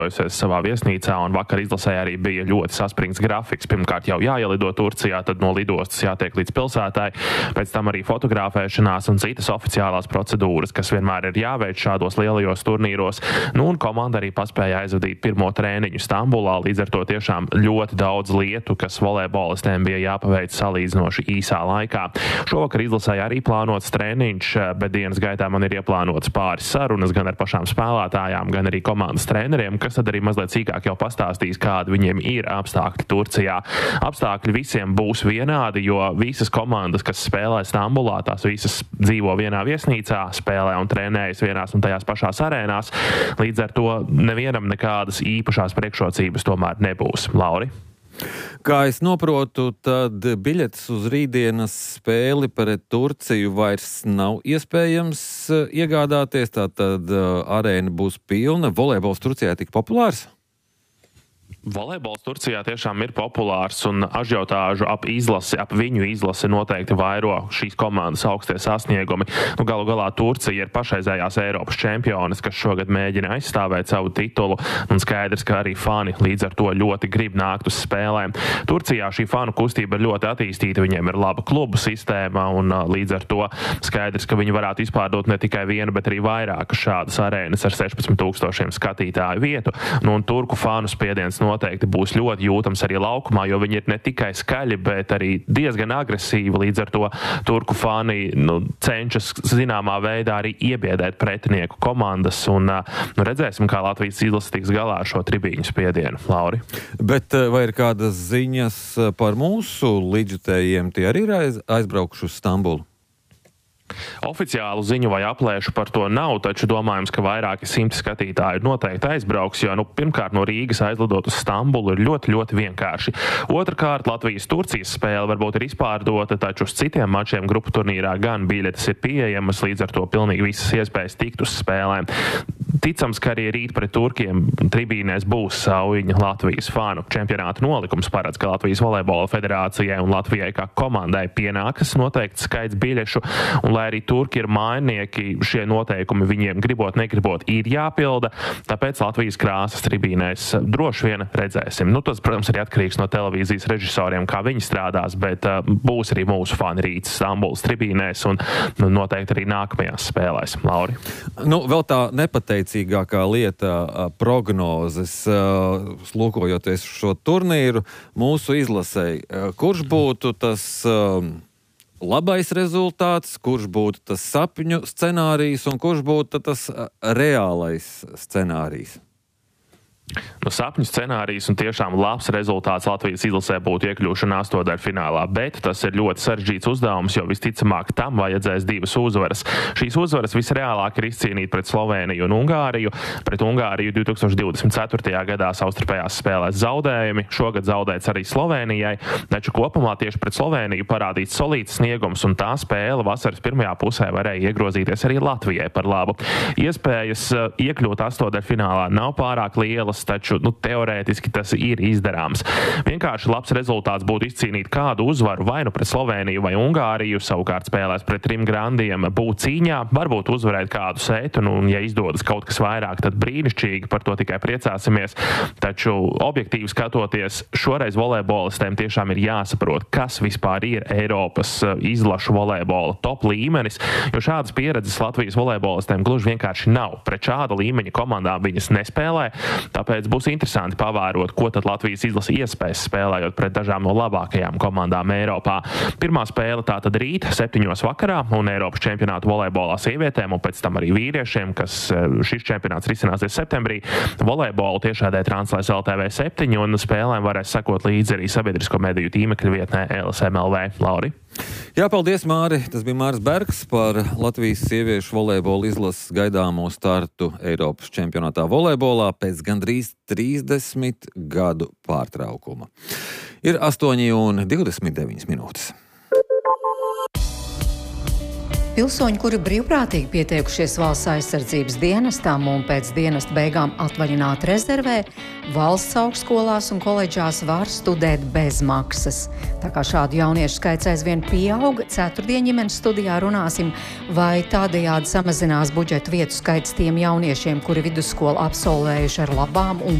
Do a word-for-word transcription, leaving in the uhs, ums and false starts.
savā viesnīcā, un vakar izlasē arī bija ļoti saspringts grafiks. Pirmkārt jau jāielido Turcijā, tad no lidostas jātiek līdz pilsētai, pēc tam arī fotografēšanās un citas oficiālās procedūras, kas vienmēr ir jāveic šādos lielajos turnīros. Nu, un komanda arī paspēja aizvadīt pirmo trēniņu Stambulā, līdz ar to tiešām ļoti daudz lietu, kas volejbolistiem bija jāpaveic salīdzinoši īsā laikā. Šovakar izlasē arī plānots trēniņš, bet dienas gaitā man ir ieplānots pāris sarunas gan ar pašām spēlētājām, gan arī komandas treneriem, kas tad arī mazliet sīkāk jau pastāstīs, kādi viņiem ir apstākļi Turcijā. Apstākļi visiem būs vienādi, jo visas komandas, kas spēlē Stambulā, tās visas dzīvo vienā viesnīcā, spēlē un trenējas vienās un tajās pašās arēnās. Līdz ar to nevienam nekādas īpašās priekšrocības tomēr nebūs. Lauri? Kā es noprotu, tad biļetes uz rītdienas spēli pret Turciju vairs nav iespējams iegādāties, tātad arēna būs pilna. Volejbols Turcijā tik populārs? Volejbols Turcijā tiešām ir populārs, un ažiotāžu ap izlasi, ap viņu izlasi noteikti vairo šīs komandas augstie sasniegumi. Nu, galu galā Turcija ir pašreizējās Eiropas čempiones, kas šogad mēģina aizstāvēt savu titulu, un skaidrs, ka arī fani līdz ar to ļoti grib nākt uz spēlēm. Turcijā šī fanu kustība ir ļoti attīstīta, viņiem ir laba klubu sistēma, un līdz ar to skaidrs, ka viņi varētu izpārdot ne tikai vienu, bet arī vairākas šādas arēnas ar sešpadsmit tūkstošiem skatītāju vietu. Nu, un turku fanu spiediens noteikti būs ļoti jūtams arī laukumā, jo viņi ir ne tikai skaļi, bet arī diezgan agresīvi. Līdz ar to turku fani nu, cenšas zināmā veidā arī iebiedēt pretinieku komandas, un nu, redzēsim, kā Latvijas izlase tiks galā ar šo tribīņu spiedienu. Lauri? Bet vai ir kādas ziņas par mūsu līdzjutējiem? Tie arī ir aiz, aizbraukuši uz Stambulu? Oficiālu ziņu vai aplēšu par to nav, taču domājams, ka vairāki simti skatītāji noteikti aizbrauks, jo nu, pirmkārt no Rīgas aizlidot uz Stambulu ir ļoti, ļoti vienkārši. Otrakārt, Latvijas-Turcijas spēle varbūt ir izpārdota, taču uz citiem mačiem grupu turnīrā gan biļetes ir pieejamas, līdz ar to pilnīgi visas iespējas tikt uz spēlēm. Ticams, ka arī rīt pret turkiem tribīnēs būs saujiņa Latvijas fanu. Čempionāta nolikums paredz, ka Latvijas volejbola federācijai un Latvijai kā komandai pienākas noteikts skaits biļešu, un lai arī turki ir mājnieki, šie noteikumi viņiem gribot, negribot ir jāpilda, tāpēc Latvijas krāsas tribīnēs droši vien redzēsim. Nu, tas, protams, arī atkarīgs no televīzijas režisoriem, kā viņi strādās, bet uh, būs arī mūsu fani rīts Stambulas tribīnēs un nu, noteikti arī nākamajās spēlēs. Lauri? Nu, vēl tā nepateicīgākā lieta prognozes, uh, lūkojoties šo turnīru, mūsu izlasei. Uh, kurš būtu tas uh, labais rezultāts, kurš būtu tas sapņu scenārijs un kurš būtu tas reālais scenārijs? Nu, sapņu scenārijs un tiešām labs rezultāts Latvijas izlasē būtu iekļūšana astotdaļfinālā, bet tas ir ļoti sarežģīts uzdevums, jo visticamāk tam vajadzēs divas uzvaras. Šīs uzvaras visreālāk ir izcīnīt pret Slovēniju un Ungāriju. Pret Ungāriju divi tūkstoši divdesmit ceturtajā gadā savstarpējās spēlēs zaudējumi, šogad zaudēts arī Slovēnijai, taču kopumā tieši pret Slovēniju parādīts solīts sniegums, un tā spēle vasaras pirmajā pusē varēja iegrozīties arī Latvijai par labu. Iespējas iekļūt astotdaļfinālā nav pārāk lielas, taču nu, teorētiski tas ir izdarāms. Vienkārši labs rezultāts būtu izcīnīt kādu uzvaru vai nu pret Slovēniju vai Ungāriju, savukārt spēlēs pret trim grandiem būt cīņā, varbūt uzvarēt kādu sētu, nu, un ja izdodas kaut kas vairāk, tad brīnišķīgi, par to tikai priecāsimies. Taču objektīvi skatoties, šoreiz volejbolistiem tiešām ir jāsaprot, kas vispār ir Eiropas izlašu volejbola top līmenis, jo šādas pieredzes Latvijas volejbolistiem gluži vienkārši nav. Pret šāda līmeņa komandām viņas nespēlē, tāpēc būs interesanti pavērot, ko tad Latvijas izlase iespējas spēlējot pret dažām no labākajām komandām Eiropā. Pirmā spēle tā tad rīt, septiņos vakarā, un Eiropas čempionātu volejbolā sievietēm, un pēc tam arī vīriešiem, kas šis čempionāts risināsies septembrī. Volejbolu tiešādē translēs L T V septiņi, un spēlēm varēs sekot līdzi arī sabiedrisko mediju tīmekļa vietnē L S M L V. Lauri? Jā, paldies, Māri. Tas bija Māris Bergs par Latvijas sieviešu volejbola izlases gaidāmo startu Eiropas čempionātā volejbolā pēc gandrīz trīsdesmit gadu pārtraukuma. Ir astoņi un divdesmit deviņas minūtes. Pilsoņi, kuri brīvprātīgi pieteikušies valsts aizsardzības dienestām un pēc dienesta beigām atvaļināt rezervē, valsts augstskolās un koledžās var studēt bez maksas. Tā kā šādu jauniešu skaits aizvien pieaug, ceturtdien ģimenes studijā runāsim, vai tādējādi samazinās budžeta vietu skaits tiem jauniešiem, kuri vidusskolu absolvējuši ar labām un